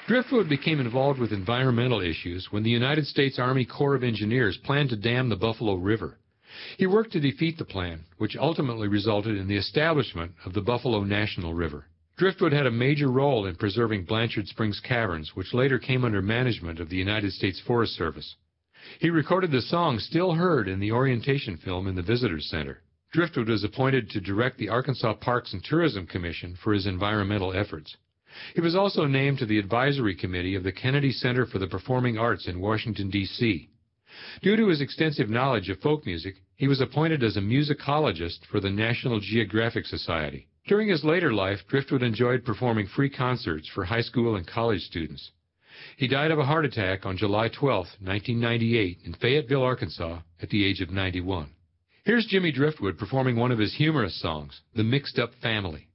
Driftwood became involved with environmental issues when the United States Army Corps of Engineers planned to dam the Buffalo River. He worked to defeat the plan, which ultimately resulted in the establishment of the Buffalo National River. Driftwood had a major role in preserving Blanchard Springs Caverns, which later came under management of the United States Forest Service. He recorded the song still heard in the orientation film in the Visitors Center. Driftwood was appointed to direct the Arkansas Parks and Tourism Commission for his environmental efforts. He was also named to the advisory committee of the Kennedy Center for the Performing Arts in Washington, D.C. Due to his extensive knowledge of folk music, he was appointed as a musicologist for the National Geographic Society. During his later life, Driftwood enjoyed performing free concerts for high school and college students. He died of a heart attack on July 12, 1998, in Fayetteville, Arkansas, at the age of 91. Here's Jimmy Driftwood performing one of his humorous songs, The Mixed Up Family.